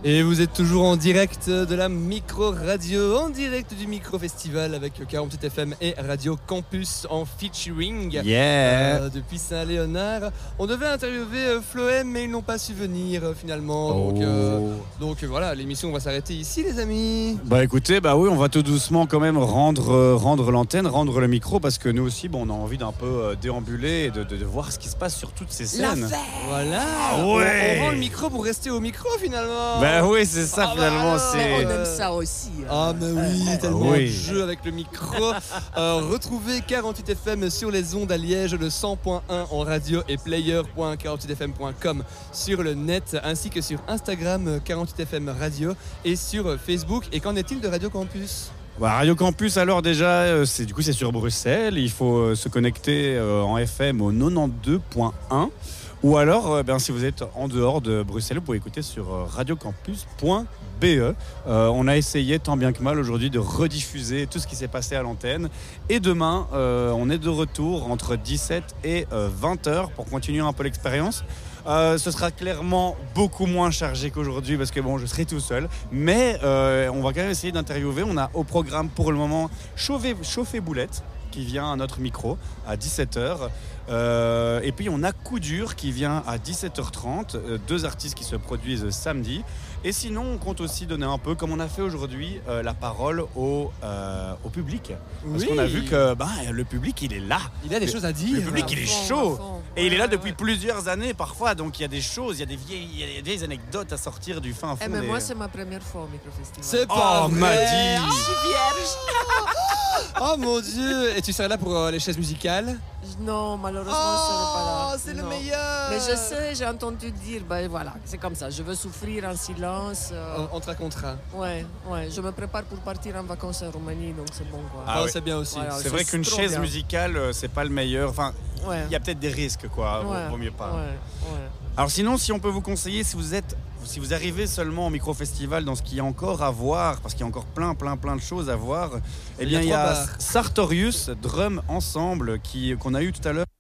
Et vous êtes toujours en direct de la micro-radio, en direct du micro-festival avec 48 FM et Radio Campus en featuring depuis Saint-Léonard. On devait interviewer Floem, mais ils n'ont pas su venir finalement. Donc voilà, l'émission va s'arrêter ici, les amis. Bah écoutez, oui, on va tout doucement quand même rendre l'antenne, rendre le micro, parce que nous aussi, on a envie d'un peu déambuler et de voir ce qui se passe sur toutes ces scènes. Voilà. On rend le micro pour rester au micro finalement. Oui, c'est ça finalement. On aime ça aussi. Ah mais oui, tellement de jeu avec le micro. Retrouvez 48 FM sur les ondes à Liège, le 100.1 en radio et player.48fm.com sur le net, ainsi que sur Instagram 48FM Radio et sur Facebook. Et qu'en est-il de Radio Campus ? Radio Campus, alors déjà, c'est sur Bruxelles. Il faut se connecter en FM au 92.1. Ou alors, si vous êtes en dehors de Bruxelles, vous pouvez écouter sur radiocampus.be. On a essayé tant bien que mal aujourd'hui de rediffuser tout ce qui s'est passé à l'antenne. Et demain, on est de retour entre 17 et 20h pour continuer un peu l'expérience. Ce sera clairement beaucoup moins chargé qu'aujourd'hui parce que je serai tout seul. Mais on va quand même essayer d'interviewer. On a au programme pour le moment Chauffé Boulette qui vient à notre micro à 17h. Et puis on a Coup Dur qui vient à 17h30, deux artistes qui se produisent samedi. Et sinon on compte aussi donner un peu, comme on a fait aujourd'hui, la parole au public. Parce qu'on a vu que le public il est là. Il a des choses à dire. Le public il est chaud. Et il est là depuis plusieurs années parfois, donc il y a des choses, il y a des vieilles anecdotes à sortir du fin fond. Mais moi c'est ma première fois au micro-festival. C'est pas vrai. Je suis vierge. Oh mon Dieu. Et tu serais là pour les chaises musicales ? Non, malheureusement, je ne serai pas là. C'est le meilleur. Mais je sais, j'ai entendu dire, voilà, c'est comme ça. Je veux souffrir en silence. On te racontera. Ouais, je me prépare pour partir en vacances en Roumanie, donc c'est bon quoi. C'est bien aussi. Voilà, c'est vrai qu'une chaise musicale, c'est pas le meilleur. Enfin, il y a peut-être des risques, quoi. Vaut mieux pas. Alors sinon, si on peut vous conseiller, si vous arrivez seulement au micro-festival dans ce qu'il y a encore à voir, parce qu'il y a encore plein de choses à voir, il y a Sartorius Drum Ensemble qu'on a eu tout à l'heure